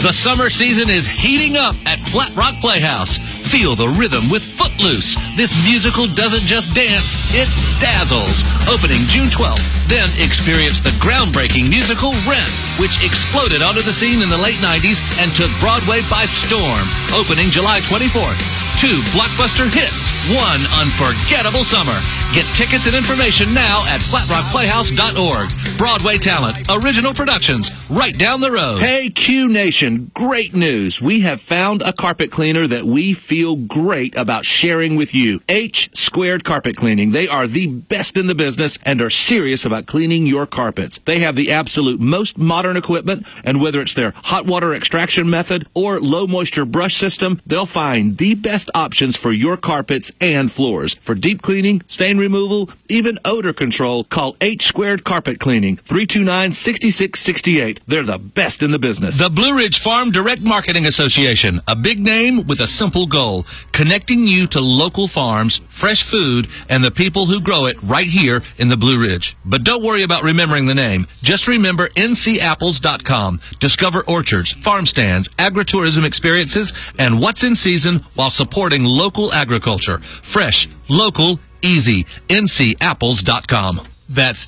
The summer season is heating up at Flat Rock Playhouse. Feel the rhythm with Footloose. This musical doesn't just dance, it dazzles. Opening June 12th. Then experience the groundbreaking musical Rent, which exploded onto the scene in the late 90s and took Broadway by storm. Opening July 24th. 2 blockbuster hits, 1 unforgettable summer. Get tickets and information now at flatrockplayhouse.org. Broadway talent, original productions, right down the road. Hey, Q Nation, great news. We have found a carpet cleaner that we feel great about sharing with you. H Squared Carpet Cleaning. They are the best in the business and are serious about cleaning your carpets. They have the absolute most modern equipment, and whether it's their hot water extraction method or low moisture brush system, they'll find the best options for your carpets and floors. For deep cleaning, stain removal, even odor control, call H Squared Carpet Cleaning, 329-6668. They're the best in the business. The Blue Ridge Farm Direct Marketing Association, a big name with a simple goal, connecting you to local farms, fresh food, and the people who grow it right here in the Blue Ridge. But don't worry about remembering the name. Just remember ncapples.com. Discover orchards, farm stands, agritourism experiences, and what's in season while supporting local agriculture. Fresh, local, easy. ncapples.com. That's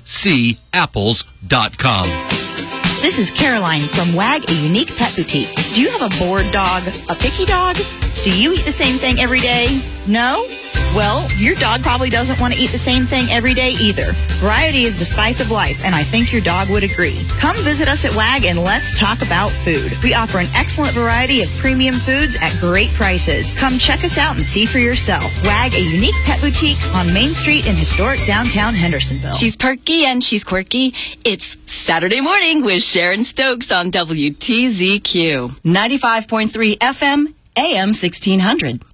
ncapples.com. This is Caroline from WAG, a unique pet boutique. Do you have a bored dog, a picky dog? Do you eat the same thing every day? No? Well, your dog probably doesn't want to eat the same thing every day either. Variety is the spice of life, and I think your dog would agree. Come visit us at WAG and let's talk about food. We offer an excellent variety of premium foods at great prices. Come check us out and see for yourself. WAG, a unique pet boutique on Main Street in historic downtown Hendersonville. She's perky and she's quirky. It's Saturday Morning with Sharon Stokes on WTZQ. 95.3 FM, AM 1600.